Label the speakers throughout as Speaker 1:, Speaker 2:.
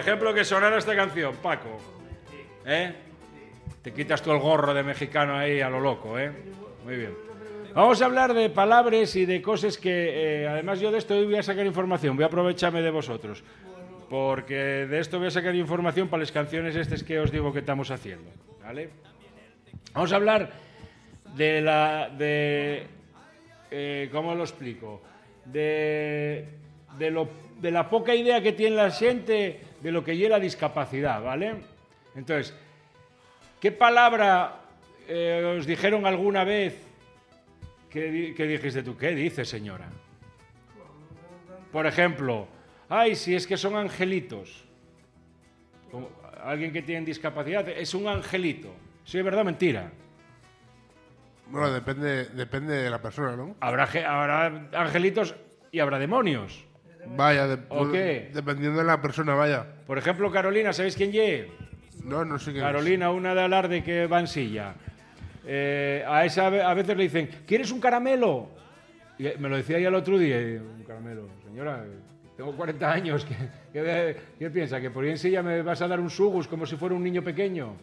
Speaker 1: ejemplo, que sonara esta canción, Paco. ¿Eh? Te quitas tú el gorro de mexicano ahí a lo loco, ¿eh? Muy bien. Vamos a hablar de palabras y de cosas que... además, yo de esto hoy voy a sacar información, voy a aprovecharme de vosotros. Porque de esto voy a sacar información para las canciones estas que os digo que estamos haciendo, ¿vale? Vamos a hablar de ¿cómo lo explico? De la poca idea que tiene la gente de lo que lleva la discapacidad, ¿vale? Entonces, ¿qué palabra os dijeron alguna vez que dijiste tú? ¿Qué dices, señora? Por ejemplo, ay, si es que son angelitos. Como alguien que tiene discapacidad es un angelito. ¿Sí es verdad o mentira?
Speaker 2: Bueno, depende de la persona, ¿no?
Speaker 1: Habrá angelitos y habrá demonios.
Speaker 2: Vaya,
Speaker 1: ¿O qué?
Speaker 2: Dependiendo de la persona, vaya.
Speaker 1: Por ejemplo, Carolina, ¿sabéis quién es?
Speaker 2: No sé quién
Speaker 1: Carolina, una de alarde que va en silla. A esa a veces le dicen, ¿quieres un caramelo? Y me lo decía ya el otro día, y, un caramelo. Señora, tengo 40 años, ¿qué piensa? ¿Que por ahí en silla me vas a dar un sugus como si fuera un niño pequeño?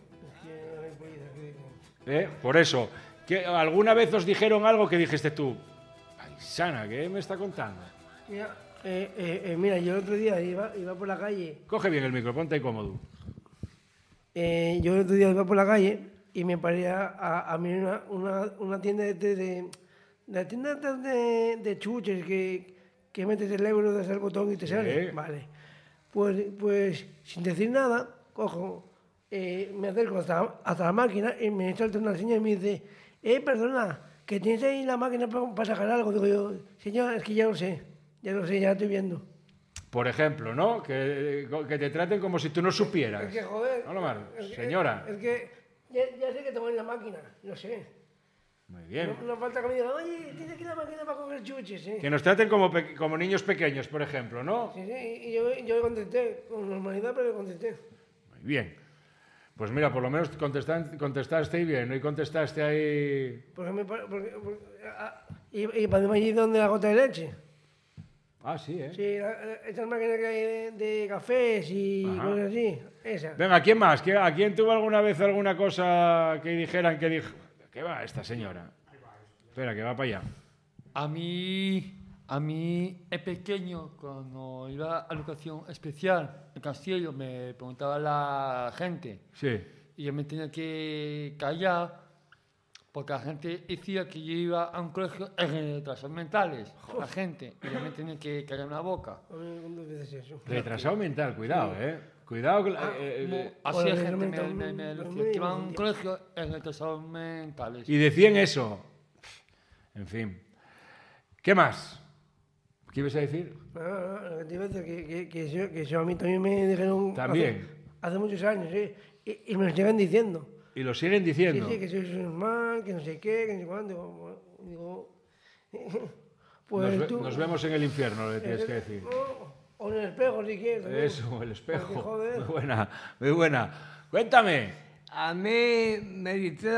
Speaker 1: Por eso, ¿alguna vez os dijeron algo que dijiste tú? Paisana, ¿qué me está contando?
Speaker 3: Mira, yo el otro día iba por la calle.
Speaker 1: Coge bien el micro, ponte ahí cómodo.
Speaker 3: Yo el otro día iba por la calle y me paré a mirar una tienda de chuches que metes el euro, das el botón y te sale. Vale. Pues sin decir nada, cojo, me acerco hasta la máquina y me salta una señora y me dice, perdona, que tienes ahí la máquina para sacar algo. Digo yo, señora, es que ya lo sé, ya lo estoy viendo.
Speaker 1: Por ejemplo, ¿no? Que te traten como si tú no supieras.
Speaker 3: Es que, joder...
Speaker 1: No, Omar, señora.
Speaker 3: Es que ya sé que tengo en la máquina, lo sé.
Speaker 1: Muy bien.
Speaker 3: No falta que me digan, oye, tienes aquí la máquina para coger chuches, ¿eh?
Speaker 1: Que nos traten como niños pequeños, por ejemplo, ¿no?
Speaker 3: Sí, y yo le contesté, con normalidad, pero le contesté.
Speaker 1: Muy bien. Pues mira, por lo menos contestaste bien, ¿no? Y contestaste ahí...
Speaker 3: Y para allí donde la gota de leche.
Speaker 1: Ah, sí, ¿eh?
Speaker 3: Sí, estas máquinas que hay de cafés y cosas así, esa.
Speaker 1: Venga, ¿quién más? ¿A quién tuvo alguna vez alguna cosa que dijeran que dijo... ¿Qué va esta señora? Espera, que va para allá.
Speaker 4: A mí es pequeño, cuando iba a educación especial en Castillo, me preguntaba la gente.
Speaker 1: Sí.
Speaker 4: Y yo me tenía que callar porque la gente decía que yo iba a un colegio de retrasados mentales. La gente. Y yo me tenía que callar la boca.
Speaker 3: ¿Cuándo dices eso?
Speaker 1: Retrasado mental, cuidado, ¿eh? Cuidado.
Speaker 4: Así la gente me decía que iba a un colegio de retrasados mentales.
Speaker 1: Y decían eso. En fin. ¿Qué más? ¿Qué ibas a decir?
Speaker 3: Lo que te iba a decir que eso a mí también me dijeron...
Speaker 1: También.
Speaker 3: Hace muchos años, ¿eh? Y me lo siguen diciendo.
Speaker 1: Y lo siguen diciendo.
Speaker 3: Sí, que eso es normal, que no sé qué, que no sé cuándo. Digo... Pues
Speaker 1: nos vemos en el infierno, le tienes que decir.
Speaker 3: O en el espejo, si quieres. También.
Speaker 1: Eso, el espejo.
Speaker 3: Porque, joder.
Speaker 1: Muy buena, muy buena. Cuéntame.
Speaker 5: A mí me dice